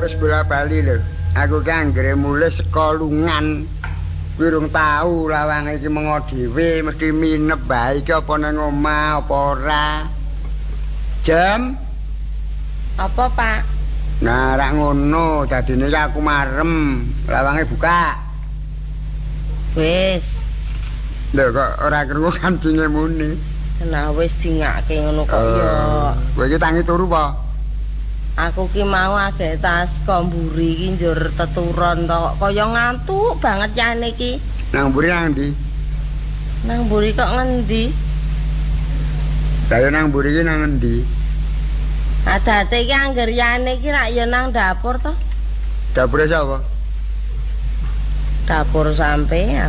wis bola-bali lho. Aku ki anggere mulih sekolungan. Wirung tau lawang iki mengo dhewe mesti minep bae iki apa nang omah apa ora. Jam apa, Pak? Nah, rak ngono, dadine aku marem, lawange buka. Wis. Lho kok ora krungu kancinge muni. Nah, wis dingake ngono kok ya. Kowe iki tangi turu apa? Aku ki mau agek tas komburi iki njur teturon to, kaya ngantuk banget jane iki. Nang mburi nang ndi? Nang mburi kok ngendi? Saya nang mburi iki nang endi? Adate iki angger yane iki rak ya nang dapur to. Dapure sapa? Dapur sampean.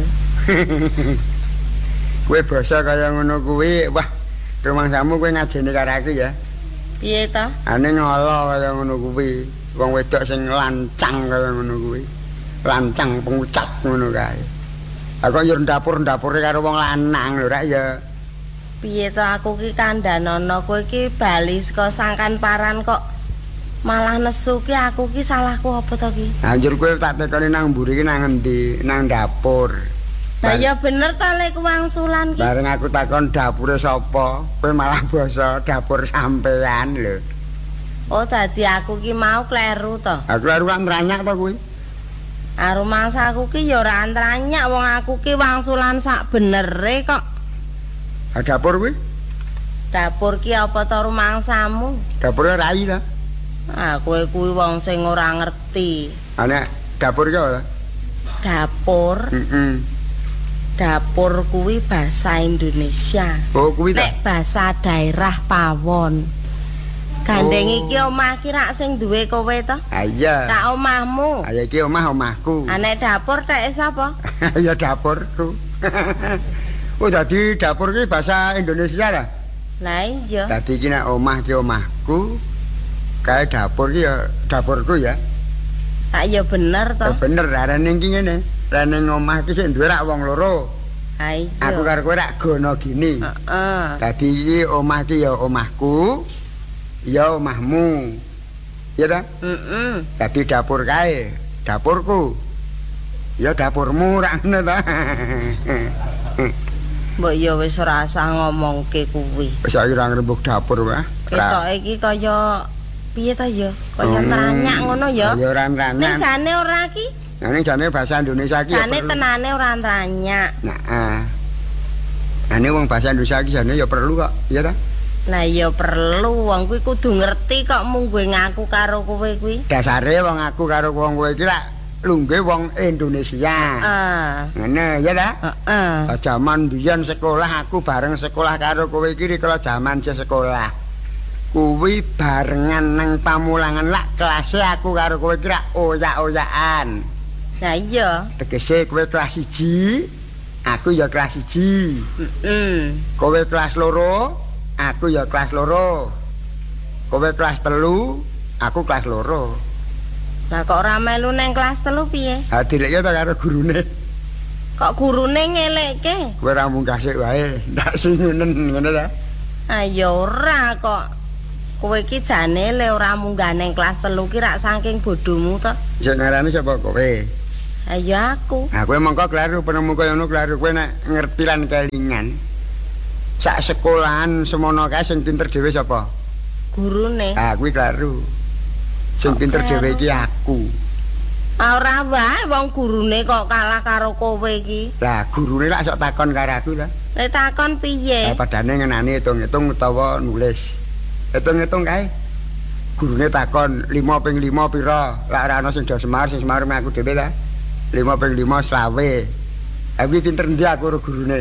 Kowe basa kaya ngono kuwi, wah, rumangsamu kowe ngajeni karo aku ya. Piye to? Ane ngolo kaya ngono kuwi. Wong wedok sing lancang kaya ngono kuwi. Lancang pengucap ngono kae. Aku yo ndapur-ndapure karo wong lanang lho rak ya. Piye to aku ki kandhanono kowe ki bali saka sangkan paran kok malah nesu ki aku ki salahku apa to ki? Anjur kowe tak tekoni nang mburi ki nang endi? Nang dapur. Lah ya bener to lek wangsulan ki. Bareng aku takon dapure sapa, kowe malah basa dapur sampean lho. Oh, dadi aku ki mau kleru to. Aku kleru kan nranyak to kuwi. Rumangsa aku ki ya ora antranyak wong aku ki wangsulan sak benere kok. Dapur kuwi? Dapur ki apa to rumangsamu? Dapure rai ta? Ah, kowe kuwi wong sing ora ngerti. Ana dapur ki apa? Dapur. Dapur kuwi bahasa Indonesia. Oh, kuwi ta. Nek bahasa daerah Pawon. Gandeng iki omah ki rak sing duwe kowe to? Ha iya. Rak omahmu. Ha iki omahku. Nek dapur tek sapa? Ya dapurku. Oh, dadi dapur ki bahasa Indonesia lah. Lah iya. Dadi iki nek omah ki omahku, kae dapur ki ya dapurku ya. Tak ya bener to. Bener, arane iki ngene. Rene omah iki sing duwe rak wong loro. Ha iya. Aku karo kowe rak gono gini. Heeh. Dadi iki omah ki ya omahku, ya omahmu. Ya ta? Dadi dapur kae, dapurku. Ya dapurmu rak ngono ta. Mbok ya wis rasa ngomongke kuwi. Wis aku ora ngrembug dapur wae. Ketoke iki kaya piye ta ya? Kaya nranyak ngono ya. Ya ora nranyak. Ning jane ora ki? Ning jane bahasa Indonesia ki. Jane tenane ora nranyak. Nah, ane wong bahasa Indonesia ki jane ya perlu kok, iya ta? Lah ya perlu wong kuwi kudu ngerti kok mung gue ngaku karo kowe kuwi. Dasare wong aku karo wong kowe iki lak lungguhe wong Indonesia. Ngene ya ta? Heeh. Jaman biyen sekolah aku bareng sekolah karo kowe iki kalau jaman sekolah. Kuwi barengan nang pamulangan lak kelas aku karo kowe iki rak oyak-oyakan. Lah iya. Tegese kowe kelas 1, aku ya kelas 1. Kowe kelas 2, aku ya kelas 2. Kowe kelas 3, aku kelas 2. Lah kok ora melu nang kelas 3 piye? Ha dileke ta karo gurune. Kok gurune ngelekke? Kowe ra munggah sik wae, ndak singenen ngono ta. Ah ya ora kok. Kowe iki jane le ora munggah nang kelas 3 ki rak saking bodhomu to. Sing ngarani sapa kowe? Ayo aku. Nah, kowe mengko kleru penemu kaya ngono kleru kowe nek ngerti lan kelingan. Sak sekolahan semono kae sing pinter dhewe sapa? Gurune. Ah, kuwi kleru. Sing pinter dhewe iki aku. Ora wae wong gurune kok kalah karo kowe iki. Lah, gurune lak sok takon karo aku ta. Lek takon piye? Lah padane ngenani hitung-hitung utawa nulis. Hitung-hitung kae. Gurune takon 5 ping 5 pira? Lah ora ana sing do semar, sing semar aku dhewe ta. 5 ping 5 20. Aku pinter ndi aku karo gurune.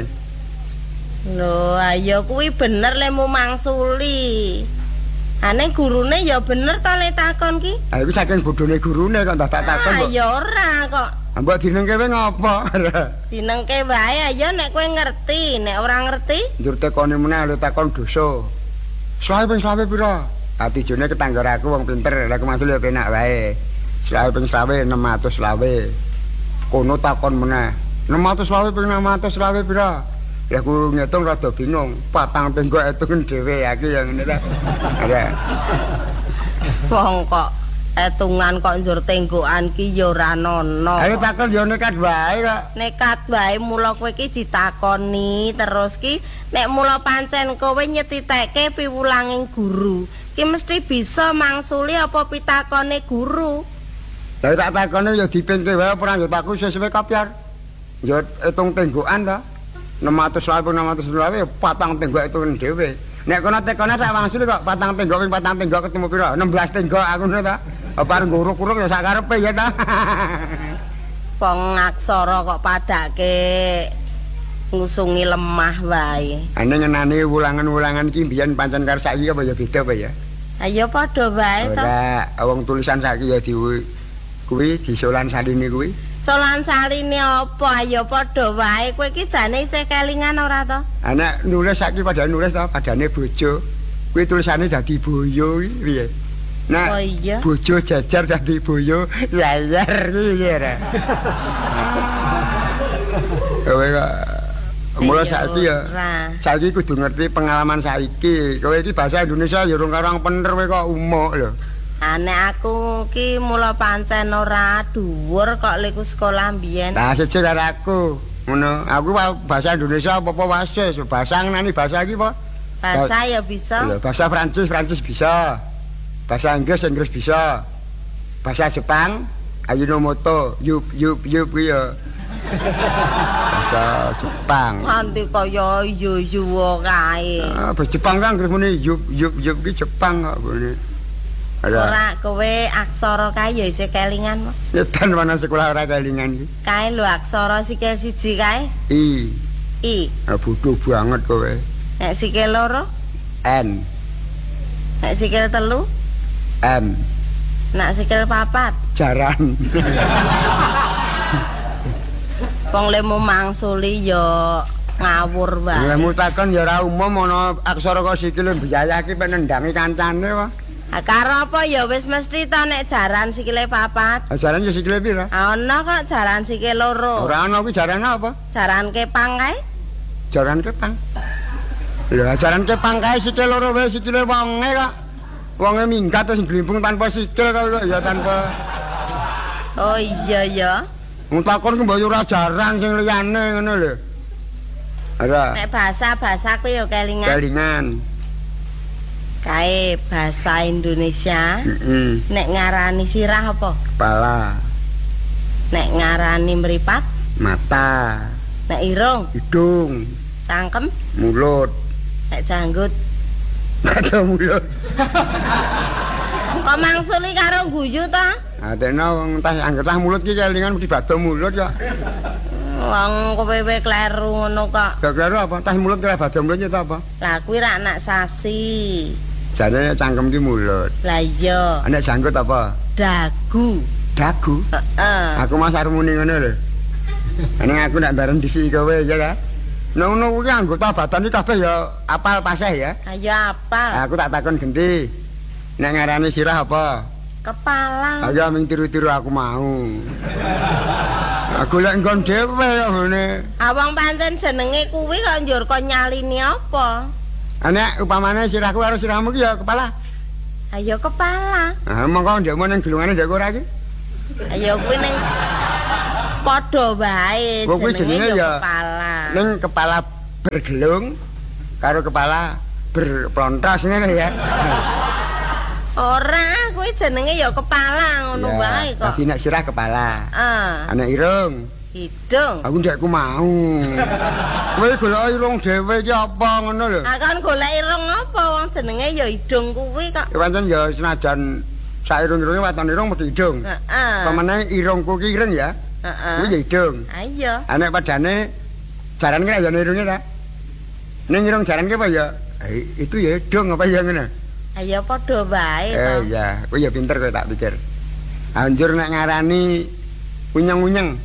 Lho, ayo kuwi bener lemu mangsuli. Ane gurune ya bener to le takon ki. Ha iku saking bodhone gurune kok tak takon kok. Ya ora kok. Mbok dinengke kowe ngopo? Dinengke wae ayo nek kowe ngerti, nek ora ngerti njur tekone meneh lu takon dosa. Slawe ping slawe pira? Ati jone ketanggar aku wong pinter, lek maksud ya penak wae. Slawe ping slawe 600 slawe. Kono takon meneh. 600 slawe ping 600 slawe pira? Ya aku ngitung rada bingung. Patang tenggok hitungen dhewe aku yang ngene ta. Ada. wong kok etungan kok njur tenggokan ki ya ora nono. Ayo takon ya nekat wae kok. Nekat wae mula kowe ki ditakoni terus ki nek mula pancen kowe nyetitekke piwulanging guru ki mesti bisa mangsuli apa pitakone guru. Lah tak takone ya dipingke wae ora yo tak suwe kopiar. Ya hitung tenggokan to. 600.000 patang tenggok itu dhewe. Nek kono tekone sak wangsuli kok patang tenggok ketemu pira? 16 tenggok aku ngono ta. Bareng nguruk-uruk ya sak karepe ya ta. Wong aksara kok padake ngusungi lemah wae. Ane ngenani wulangan-wulangan iki mbiyen pancen karo saiki apa ya beda apa ya? Ayo padha wae to. Ora, wong tulisan saiki ya kuwi disolan saline kuwi. Solan saline apa? Ayo padha wae. Kowe iki jane isih kelingan ora to? Anak nulis saiki padha nulis to, padane bojo. Kuwi tulisane dadi boyo iki piye? Nah, oh iya. Bojo jajar dadi boyo, yayar iki ora. Kowe kok mulai saiki ya. Saiki kudu ngerti pengalaman saiki. Kowe iki bahasa Indonesia ya orang bener kowe kok umuk lho. Nek aku ki mula pancen ora dhuwur kok liku sekolah mbiyen. Lah siji karo aku. Ngono, aku bahasa Indonesia apa-apa wase, bahasa ngenani bahasa iki apa? Bahasa ya bisa. Lho, bahasa Prancis bisa. Bahasa Inggris bisa. Bahasa Jepang Ajinomoto, yup kuwi ya. Bahasa Jepang. Nanti kaya yo kae. Bahasa Jepang kan Inggris muni yup ki Jepang kok ngene. Ora kowe aksara kae ya isih kelingan kok. Nyetan mana sekolah ora kelingan iki. Kae lho aksara sikil siji kae. I. Bodoh banget kowe. Nek sikil loro? N. Nek sikil telu? M. Nek sikil papat? Jaran. Wong lemu mangsuli ya ngawur wae. Lemu takon ya ora umum ana aksara kok sikile mbiyayah ki penendangi kancane wae. Karo apa ya wis mesti to nek jaran sikile papat. Jaran ya sikile pira? Ana kok jaran sikile loro. Ora ana kuwi jaran apa? Jaran kepang kae? Jaran kepang. Lho, jaran kepang kae sikile loro wae sikile wonge kok. Wonge minggat terus blimbung tanpa sikil kok ya tanpa. Oh iya ya. Wong takon ku mbayu ora jaran sing liyane ngono lho. Ora. Nek bahasa kuwi ya kelingan. Kelingan. Kae bahasa Indonesia. Nek ngarani sirah apa? Kepala. Nek ngarani mripat? Mata. Nek irung? Hidung. Cangkem? Mulut. Nek janggut? Ada mulut. Kok mangsuli karo guyu to? Adene wong tas anggere mulut ki kelingan mesti bado mulut ya. Wong kowe kleru ngono kok. Kleru apa? Tas mulut kira bado mulut ta apa? Lah kuwi ra anak sasi. Jane cangkem ki mulut. Lah iya. Nek janggut apa? Dagu. Dagu? Heeh. Aku mas arep muni ngono lho. Ning aku ndak bareng disiki kowe ya ta. Ngono kuwi anggota badan iki kabeh ya apal paseh ya. Ayo apal. Aku tak takon genti. Nek ngarani sirah apa? Kepala. Ayo ming tiru-tiru aku mau. Aku lek nggon dhewe kok ngene. Awang pancen jenenge kuwi kok njur kok nyalini apa? Nek upamane sirahku karo sirahmu ki ya kepala. Ayo kepala. Mongko ndekmu ning gelungane ndek ora iki. Ayo kuwi ning padha wae jenenge ya kepala. Ning kepala bergelung karo kepala berplontos ngene ya. Ora, kuwi jenenge ya kepala ngono wae kok. Dadi nek sirah kepala. Ana irung. Hidung. Aku ndekku mau. Kowe golek irung dhewe iki apa ngono lho. Kan golek irung apa wong jenenge ya hidung kuwi kok. Pancen ya senajan sak irung-irunge waton irung mesti hidung. Heeh. Pamane irungku ki ireng ya. Heeh. Kuwi ya hidung. Ayo. Nek padane jaran ki ya irunge ta. Ning irung jaran ki apa ya? Itu ya hidung apa ya ngene. Ayo padha wae to. Iya, kowe ya pinter kowe tak pikir. Anjur nek ngarani unyeng-unyeng.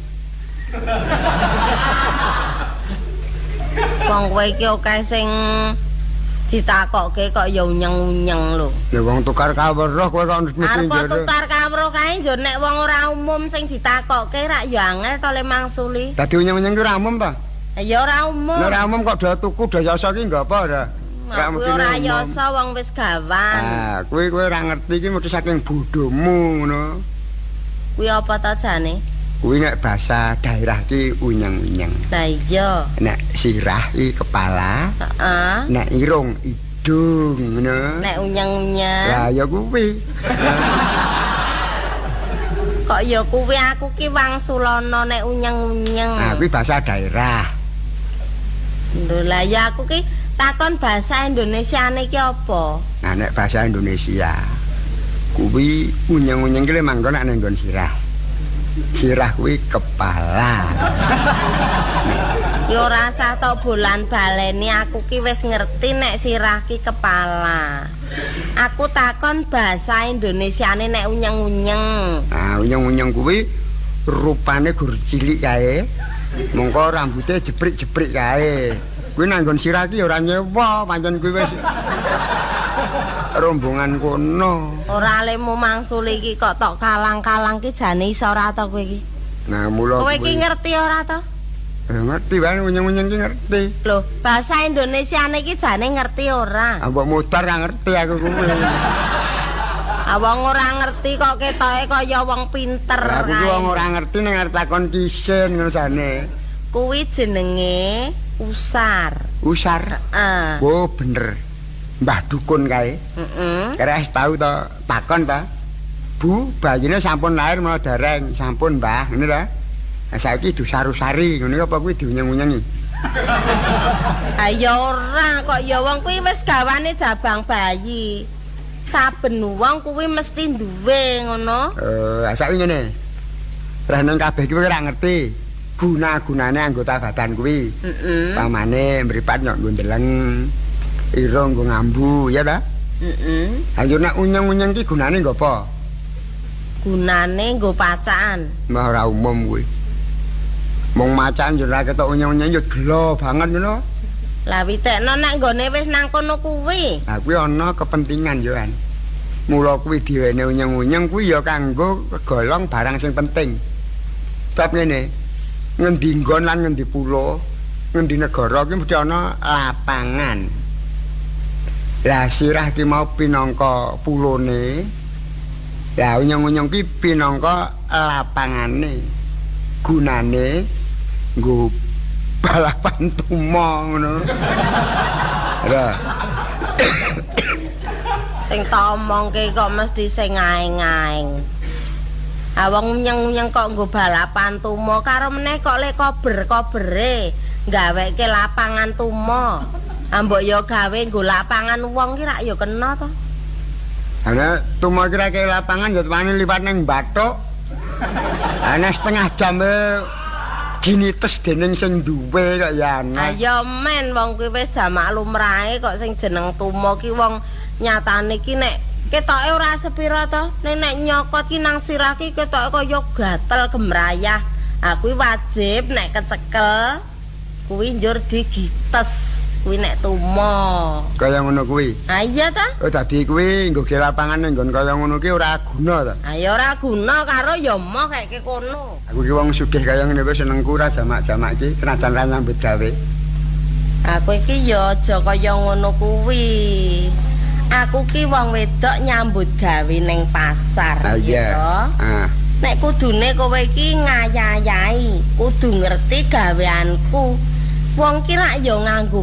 Wong kowe iki akeh sing ditakokke kok ya unyeng-unyeng lho. Lha wong tukar kawruh kowe kok mesti njero. Arep tukar kan kawruh kae njur nek wong ora umum sing ditakokke rak ya angel to le mangsuli. Dadi unyeng-unyeng ki ora umum ta? Ya ora umum. Nek ora umum kok do tuku do yoso ki nggo apa ora? Aku ora yasa wong wis gawan. Ah, kowe ora ngerti iki mesti saking bodhomu ngono. Kuwi apa ta jane? Kuwi nek basa daerah ki unyeng-unyeng. Lah iya. Nek sirah ki kepala. Heeh. Nek irung idung ngono. Nek unyeng-unyeng. Lah ya kuwi. Kok ya kuwi aku ki wangsulana nek unyeng-unyeng. Nah, kuwi basa daerah. Lho lah ya aku ki takon bahasa Indonesiane ki apa? Nah, nek bahasa Indonesia kuwi unyeng-unyeng ki manggon nek nggon sirah. Sirah kuwi kepala. Ya ora usah tok bolan baleni aku ki wis ngerti nek sirah ki kepala. Aku takon bahasa Indonesiane nek unyeng-unyeng. Nah, unyeng-unyeng kuwi rupane gur cilik kae. Mongko rambute jeprik-jeprik kae. Kuwi nang nggon sirah ki ora nyewa, pancen kuwi wis rombongan kono. Ora lemu mangsul iki kok tok kalang-kalang ki jane iso ora to kowe iki. Nah, mula kowe iki ngerti ora to? Ngerti wae unyeng-unyeng ki ngerti. Loh, bahasa Indonesiane iki jane ngerti ora? Mbok mutar ra ngerti aku kuwi. Wong ora ngerti kok ketoke kaya wong pinter. Aku ki wong ora ngerti ning arep takon kisin ngono jane. Kuwi jenenge usar. Usar? Heeh. Oh, bener. Mbah dukun kae. Heeh. Kira wis tau to takon ta. Bu, bayine sampun lair mau dereng, sampun Mbah, ngene ta. Nah, saiki dusar-usari, ngene apa kuwi diunyeng-unyengi? Ayo ora kok ya wong kuwi wis gawane jabang bayi. Saben wong kuwi mesti duwe ngono. Saiki ngene. Rene kabeh iki ora ngerti guna-gunane anggota badan kuwi. Heeh. Pamane mripat nyok nggo ndeleng, irung nggo ngambu, ya ta? Heeh. Ayo nek unyeng-unyeng ki gunane nggo apa? Gunane nggo pacaan. Mah ora umum kuwi. Mong macan yo ora ketok unyeng-unyeng yo gelo banget ngono. Lah witekno nek nggone wis nang kono kuwi. Lah kuwi ana kepentingan yo kan. Mula kuwi diwene unyeng-unyeng kuwi ya kanggo kegolong barang sing penting. Bab ngene, ngendi nggon lan ngendi pulo, ngendi negara ki mesti ana lapangan. Lah sirah ki mau pinangka pulone. Lah unyeng-unyeng ki pinangka lapangane. Gunane nggo balapan tumo ngono. Lah. Sing tak omongke kok mesti sing aeng-aeng. Wong unyeng-unyeng kok nggo balapan tumo karo meneh kok lek kober-kobere gaweke lapangan tumo. Mbok ya gawe nggo lapangan wong ki rak ya kena to. Ana tumo kira ke lapangan ya temane liwat ning bathuk. Ana setengah jam ginites dening sing duwe kok ya ana. Ayo men wong kuwi wis jamak lumrahe kok sing jeneng tumo ki wong nyatane ki nek ketoke ora sepira to. Nek nyokot ki nang sirah ki ketoke kaya gatel gemrayah. Kuwi wajib nek kecekel kuwi njur digites. Kuwi nek tumo. Kaya ngono kuwi. Iya ta? Oh dadi kuwi nggo ge lapangan ning nggon kaya ngono ki ora guna ta. Ya ora guna karo ya moh kayake kono. Aku ki wong sugih kaya ngene wis senengku ora jamak-jamak iki senajan ra nyambut gawe. Aku iki ya aja kaya ngono kuwi. Aku ki wong wedok nyambut gawe ning pasar. Iya. Nek kudune kowe iki ngayayahi, kudu ngerti gaweanku. Wong ki rak ya nganggo